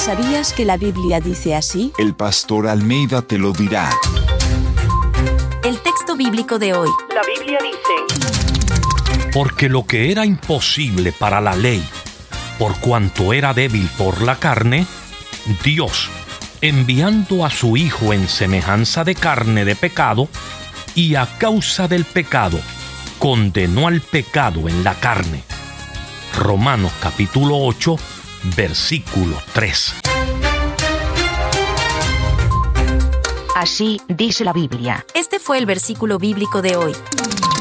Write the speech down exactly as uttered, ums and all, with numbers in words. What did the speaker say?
¿Sabías que la Biblia dice así? El pastor Almeida te lo dirá. El texto bíblico de hoy. La Biblia dice: Porque lo que era imposible para la ley, por cuanto era débil por la carne, Dios, enviando a su Hijo en semejanza de carne de pecado, y a causa del pecado, condenó al pecado en la carne. Romanos capítulo ocho, versículo tres. Así dice la Biblia. Este fue el versículo bíblico de hoy.